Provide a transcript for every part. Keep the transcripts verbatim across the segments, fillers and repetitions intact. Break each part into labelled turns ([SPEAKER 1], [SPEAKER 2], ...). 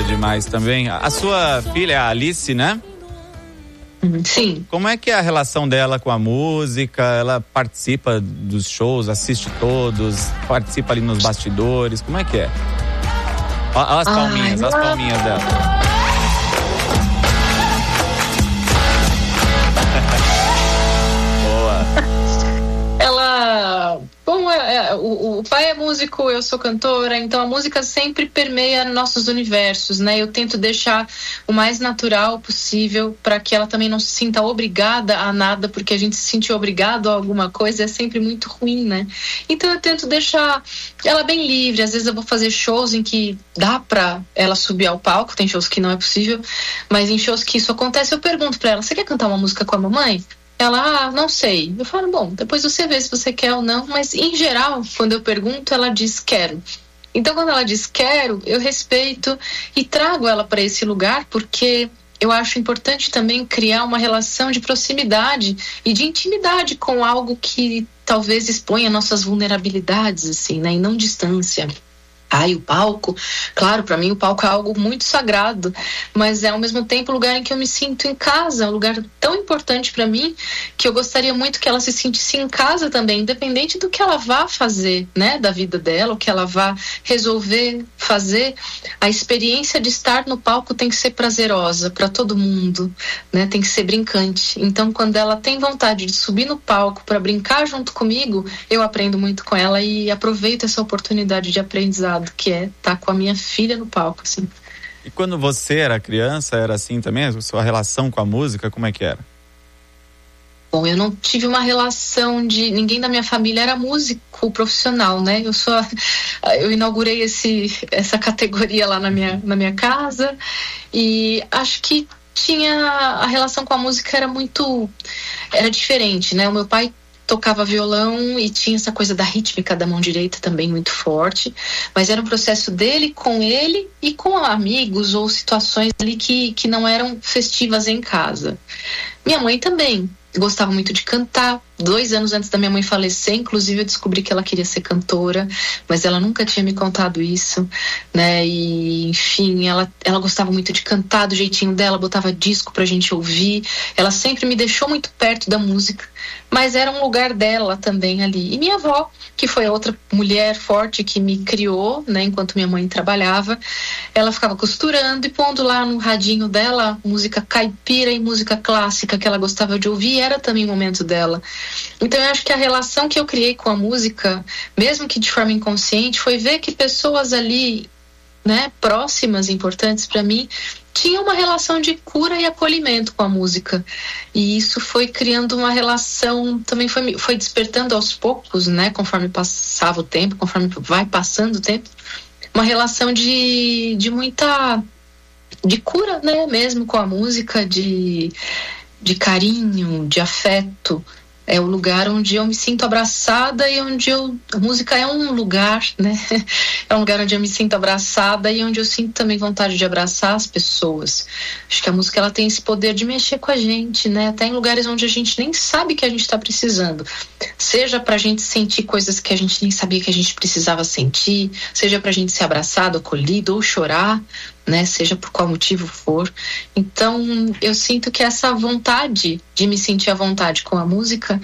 [SPEAKER 1] demais também. A sua filha, a Alice, né?
[SPEAKER 2] Sim.
[SPEAKER 1] Como é que é a relação dela com a música? Ela participa dos shows, assiste todos, participa ali nos bastidores, como é que é? Olha as palminhas, olha as palminhas dela.
[SPEAKER 2] Ela, bom, é, é, o, o pai é músico, eu sou cantora, então a música sempre permeia nossos universos, né? Eu tento deixar o mais natural possível para que ela também não se sinta obrigada a nada, porque a gente se sentir obrigado a alguma coisa é sempre muito ruim, né? Então eu tento deixar ela bem livre. Às vezes eu vou fazer shows em que dá pra ela subir ao palco, tem shows que não é possível, mas em shows que isso acontece, eu pergunto pra ela: você quer cantar uma música com a mamãe? Ela, ah, não sei. Eu falo, bom, depois você vê se você quer ou não, mas em geral, quando eu pergunto, ela diz quero. Então, quando ela diz quero, eu respeito e trago ela para esse lugar, porque eu acho importante também criar uma relação de proximidade e de intimidade com algo que talvez exponha nossas vulnerabilidades, assim, né, e não distância. Ah, e o palco, claro, para mim o palco é algo muito sagrado, mas é ao mesmo tempo um lugar em que eu me sinto em casa, um lugar tão importante para mim que eu gostaria muito que ela se sentisse em casa também, independente do que ela vá fazer, né, da vida dela, o que ela vá resolver fazer. A experiência de estar no palco tem que ser prazerosa para todo mundo, né, tem que ser brincante. Então, quando ela tem vontade de subir no palco para brincar junto comigo, eu aprendo muito com ela e aproveito essa oportunidade de aprendizado, que é estar com a minha filha no palco, assim.
[SPEAKER 1] E quando você era criança, era assim também? A sua relação com a música, como é que era?
[SPEAKER 2] Bom, eu não tive uma relação de... Ninguém da minha família era músico profissional, né? Eu só... Eu inaugurei esse, essa categoria lá na minha, na minha casa e acho que tinha... A relação com a música era muito... Era diferente, né? O meu pai tocava violão e tinha essa coisa da rítmica da mão direita também muito forte, mas era um processo dele com ele e com amigos ou situações ali que, que não eram festivas em casa. Minha mãe também gostava muito de cantar. Dois anos antes da minha mãe falecer, inclusive, eu descobri que ela queria ser cantora, mas ela nunca tinha me contado isso, né? E, enfim, ela, ela gostava muito de cantar do jeitinho dela, botava disco pra gente ouvir. Ela sempre me deixou muito perto da música, mas era um lugar dela também ali. E minha avó, que foi a outra mulher forte que me criou, né? Enquanto minha mãe trabalhava, ela ficava costurando e pondo lá no radinho dela música caipira e música clássica que ela gostava de ouvir, e era também o momento dela. Então eu acho que a relação que eu criei com a música, mesmo que de forma inconsciente, foi ver que pessoas ali, né, próximas, importantes para mim, tinham uma relação de cura e acolhimento com a música. E isso foi criando uma relação, também foi, foi despertando aos poucos, né, conforme passava o tempo, conforme vai passando o tempo, uma relação de, de muita... de cura, né, mesmo com a música, de, de carinho, de afeto. É o lugar onde eu me sinto abraçada e onde eu... A música é um lugar, né? É um lugar onde eu me sinto abraçada e onde eu sinto também vontade de abraçar as pessoas. Acho que a música, ela tem esse poder de mexer com a gente, né? Até em lugares onde a gente nem sabe que a gente está precisando. Seja pra gente sentir coisas que a gente nem sabia que a gente precisava sentir, seja pra gente ser abraçado, acolhido ou chorar, né, seja por qual motivo for. Então eu sinto que essa vontade de me sentir à vontade com a música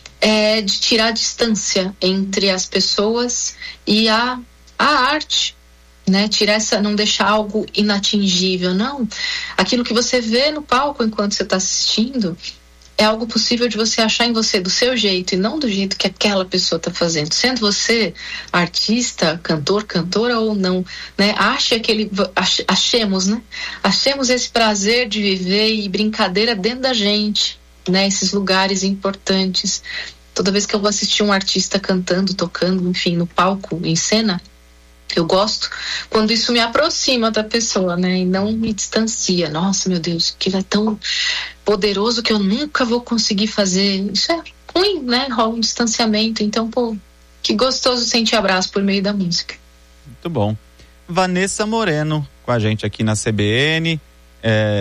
[SPEAKER 2] é de tirar a distância entre as pessoas e a, a arte, né, tirar essa, não deixar algo inatingível, não. Aquilo que você vê no palco enquanto você está assistindo é algo possível de você achar em você do seu jeito e não do jeito que aquela pessoa está fazendo. Sendo você artista, cantor, cantora ou não, né? Ache aquele, ach, achemos, né? Achemos esse prazer de viver e brincadeira dentro da gente, né? Esses lugares importantes. Toda vez que eu vou assistir um artista cantando, tocando, enfim, no palco, em cena, eu gosto quando isso me aproxima da pessoa, né? E não me distancia. Nossa, meu Deus, aquilo é tão poderoso que eu nunca vou conseguir fazer. Isso é ruim, né? Rola um distanciamento. Então, pô, que gostoso sentir abraço por meio da música.
[SPEAKER 1] Muito bom. Vanessa Moreno com a gente aqui na C B N. É...